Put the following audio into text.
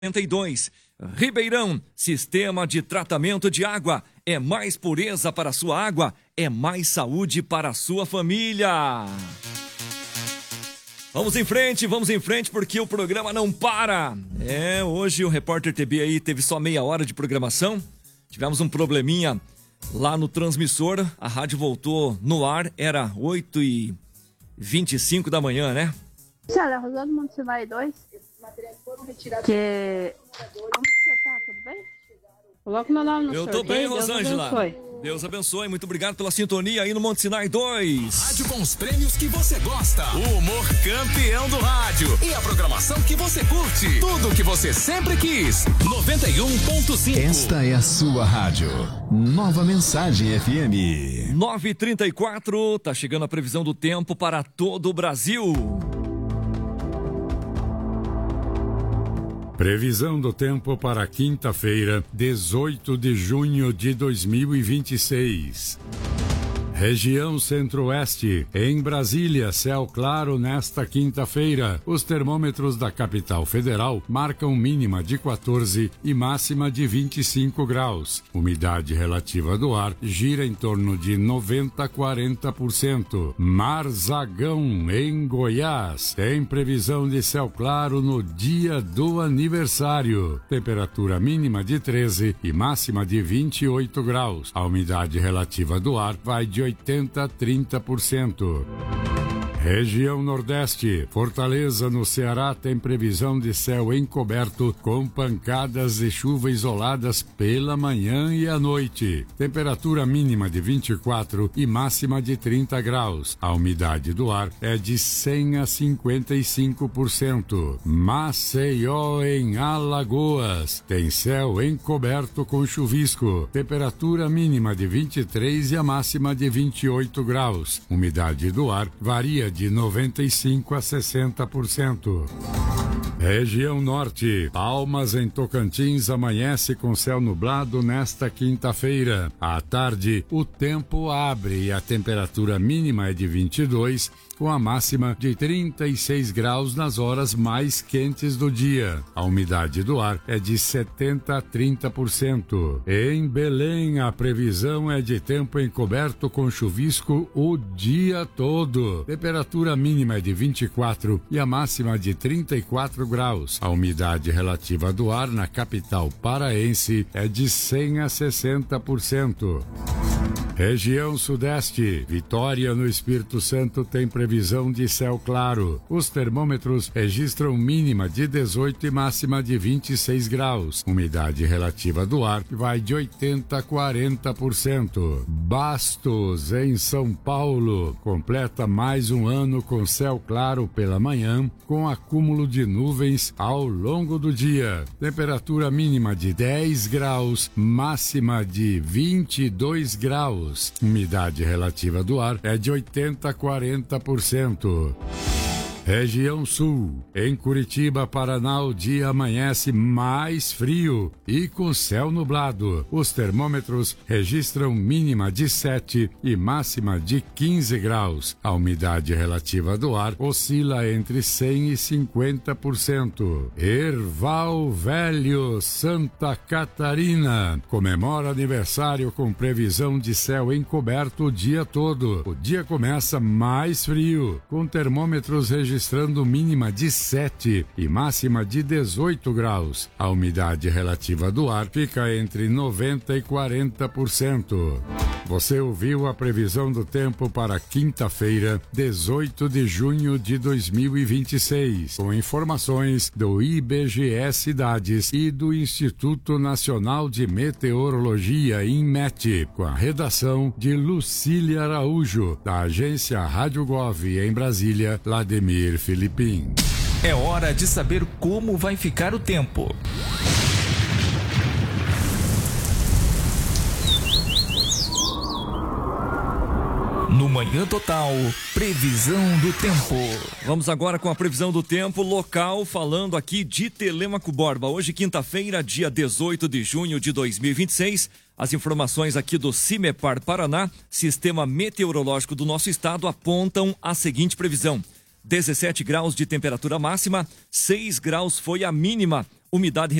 92. Ribeirão, sistema de tratamento de água. É mais pureza para a sua água, é mais saúde para a sua família. Vamos em frente, porque o programa não para. Hoje o Repórter TB aí teve só meia hora de programação. Tivemos um probleminha lá no transmissor. A rádio voltou no ar, era 8h25 da manhã, né? Olha, Rosana Montenegro 2. Que... Como você tá? Tudo bem? Coloca meu nome no sorteio. Eu tô bem, Rosângela. Deus abençoe. Muito obrigado pela sintonia aí no Monte Sinai 2. Rádio com os prêmios que você gosta. O humor campeão do rádio. E a programação que você curte. Tudo que você sempre quis. 91.5. Esta é a sua rádio. Nova Mensagem FM. 9h34. Tá chegando a previsão do tempo para todo o Brasil. Previsão do tempo para quinta-feira, 18 de junho de 2026. Região Centro-Oeste, em Brasília, céu claro nesta quinta-feira. Os termômetros da capital federal marcam mínima de 14 e máxima de 25 graus. Umidade relativa do ar gira em torno de 90 a 40%. Marzagão, em Goiás, tem previsão de céu claro no dia do aniversário. Temperatura mínima de 13 e máxima de 28 graus. A umidade relativa do ar vai de 80 a 30%. Região Nordeste, Fortaleza, no Ceará, tem previsão de céu encoberto com pancadas de chuva isoladas pela manhã e à noite. Temperatura mínima de 24 e máxima de 30 graus. A umidade do ar é de 100 a 55%. Maceió, em Alagoas, tem céu encoberto com chuvisco. Temperatura mínima de 23 e a máxima de 28 graus. Umidade do ar varia de 95 a 60%. Região Norte, Palmas, em Tocantins, amanhece com céu nublado nesta quinta-feira. À tarde, o tempo abre e a temperatura mínima é de 22, com a máxima de 36 graus nas horas mais quentes do dia. A umidade do ar é de 70 a 30%. Em Belém, a previsão é de tempo encoberto com chuvisco o dia todo. Temperatura mínima é de 24 e a máxima de 34 graus. A umidade relativa do ar na capital paraense é de 100 a 60%. Região Sudeste, Vitória, no Espírito Santo, tem previsão de céu claro. Os termômetros registram mínima de 18 e máxima de 26 graus. Umidade relativa do ar vai de 80 a 40%. Bastos, em São Paulo, completa mais um ano com céu claro pela manhã, com acúmulo de nuvens ao longo do dia. Temperatura mínima de 10 graus, máxima de 22 graus. Umidade relativa do ar é de 80 a 40%. Região Sul, em Curitiba, Paraná, o dia amanhece mais frio e com céu nublado. Os termômetros registram mínima de 7 e máxima de 15 graus. A umidade relativa do ar oscila entre 100 e 50%. Erval Velho, Santa Catarina, comemora aniversário com previsão de céu encoberto o dia todo. O dia começa mais frio, com termômetros registrando mínima de 7 e máxima de 18 graus. A umidade relativa do ar fica entre 90 e 40%. Você ouviu a previsão do tempo para quinta-feira, 18 de junho de 2026, com informações do IBGE Cidades e do Instituto Nacional de Meteorologia, INMET, com a redação de Lucília Araújo, da agência Rádio Gov em Brasília, Lademir Filipim. É hora de saber como vai ficar o tempo. No Manhã Total, previsão do tempo. Vamos agora com a previsão do tempo local, falando aqui de Telêmaco Borba. Hoje, quinta-feira, dia 18 de junho de 2026. As informações aqui do CIMEPAR Paraná, Sistema Meteorológico do nosso estado, apontam a seguinte previsão: 17 graus de temperatura máxima, 6 graus foi a mínima. umidade